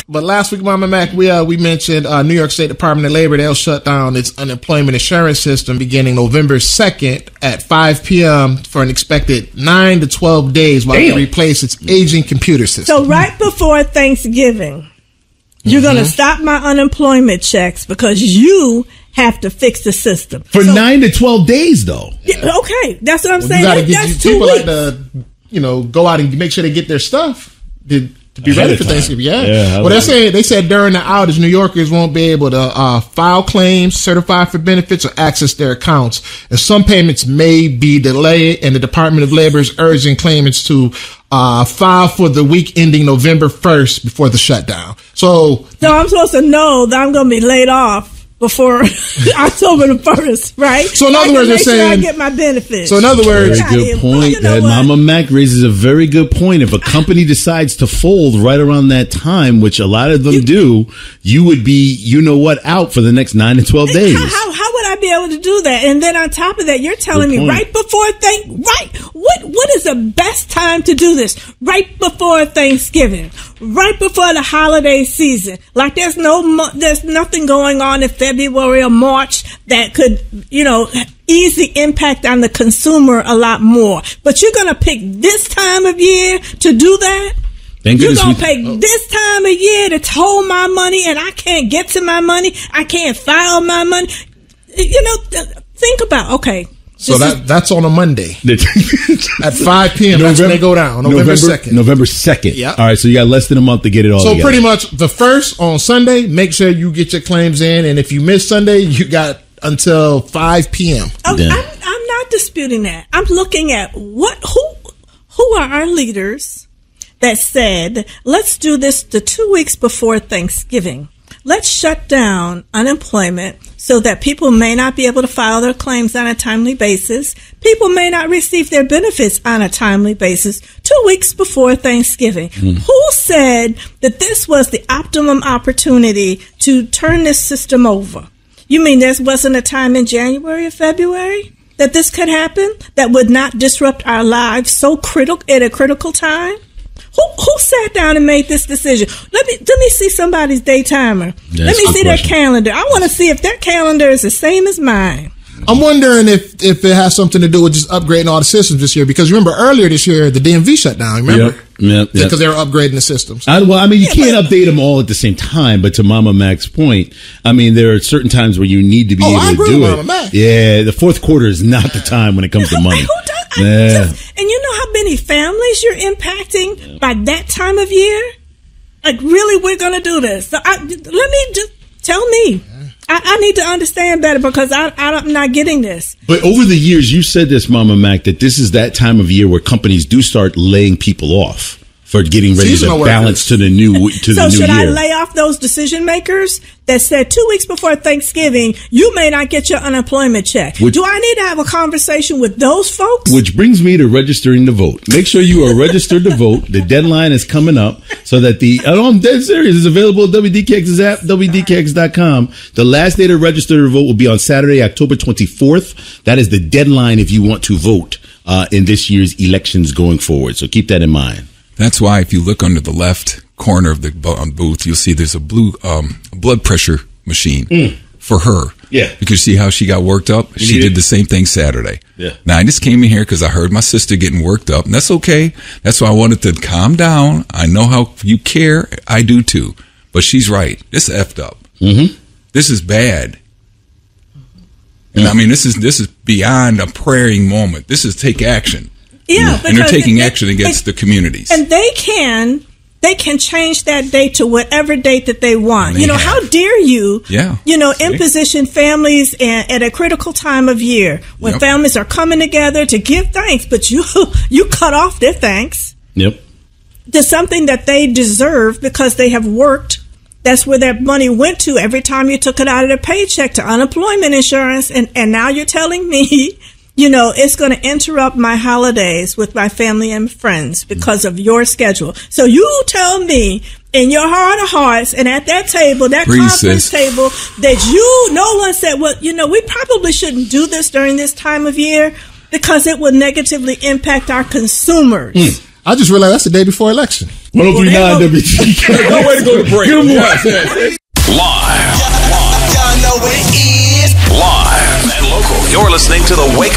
But last week, Mama Mac, we mentioned New York State Department of Labor. They'll shut down its unemployment insurance system beginning November 2nd at 5 p.m. for an expected 9 to 12 days while it replaces its aging computer system. So right before Thanksgiving, you're going to stop my unemployment checks because you have to fix the system. For 9 to 12 days, though. Yeah, okay, that's what I'm saying. You gotta get That's people 2 weeks. like to, go out and make sure they get their stuff to be ready for Thanksgiving. Yeah, well, they said during the outage, New Yorkers won't be able to file claims, certify for benefits, or access their accounts. And some payments may be delayed, and the Department of Labor is urging claimants to file for the week ending November 1st before the shutdown. So I'm supposed to know that I'm going to be laid off before October the 1st, right? So in other words, they're saying I get my benefits. So in other words, very good point. That Mama Mac raises a very good point. If a company decides to fold right around that time, which a lot of them do, you would be, out for the next 9 to 12 days. How would I be able to do that? And then on top of that, you're telling me right before what is the best time to do this? Right before Thanksgiving, right before the holiday season. Like there's nothing going on in February or March that could, ease the impact on the consumer a lot more. But you're going to pick this time of year to do that? You're going to pay this time of year to hold my money, and I can't get to my money. I can't file my money. Think about, okay. So that's on a Monday at 5 p.m. That's when they go down, November 2nd. November 2nd. Yeah. All right, so you got less than a month to get it all together. So pretty much the 1st on Sunday, make sure you get your claims in. And if you miss Sunday, you got until 5 p.m. I'm not disputing that. I'm looking at who are our leaders that said, let's do this the 2 weeks before Thanksgiving. Let's shut down unemployment so that people may not be able to file their claims on a timely basis. People may not receive their benefits on a timely basis 2 weeks before Thanksgiving. Who said that this was the optimum opportunity to turn this system over? You mean there wasn't a time in January or February that this could happen that would not disrupt our lives so at a critical time? Who sat down and made this decision? Let me see somebody's day timer. Let me see their calendar. I want to see if their calendar is the same as mine. I'm wondering if it has something to do with just upgrading all the systems this year. Because remember earlier this year, the DMV shut down. Remember? Yep. Because they were upgrading the systems. You can't update them all at the same time. But to Mama Mac's point, there are certain times where you need to be able to do it. Mama Mac. Yeah, the fourth quarter is not the time when it comes to money. And you know how many families you're impacting by that time of year? Like, really, we're going to do this. So tell me. I need to understand better because I'm not getting this. But over the years, you said this, Mama Mac, that this is that time of year where companies do start laying people off for getting ready to balance to the new year. So should I lay off those decision makers that said 2 weeks before Thanksgiving, you may not get your unemployment check? Do I need to have a conversation with those folks? Which brings me to registering to vote. Make sure you are registered to vote. The deadline is coming up so that I'm dead serious. It's available at WDKX's app, WDKX.com. The last day to register to vote will be on Saturday, October 24th. That is the deadline if you want to vote in this year's elections going forward. So keep that in mind. That's why if you look under the left corner of the booth, you'll see there's a blue blood pressure machine for her. Yeah. Because see how she got worked up? She did the same thing Saturday. Yeah. Now, I just came in here because I heard my sister getting worked up, and that's okay. That's why I wanted to calm down. I know how you care. I do too. But she's right. This is effed up. Mm-hmm. This is bad. And this is beyond a praying moment. This is take action. Yeah, and they're taking action against the communities. And they can change that date to whatever date that they want. How dare you, imposition families at a critical time of year when families are coming together to give thanks, but you cut off their thanks. Yep. To something that they deserve because they have worked. That's where that money went to every time you took it out of their paycheck to unemployment insurance. And now you're telling me it's going to interrupt my holidays with my family and friends because of your schedule. So you tell me in your heart of hearts and at that table, that conference table, that no one said, well, we probably shouldn't do this during this time of year because it will negatively impact our consumers. I just realized that's the day before election. 103.9 WDKX. No way to go to break. Good morning. Live. Y'all know what it is. Live and local. You're listening to the Wake Up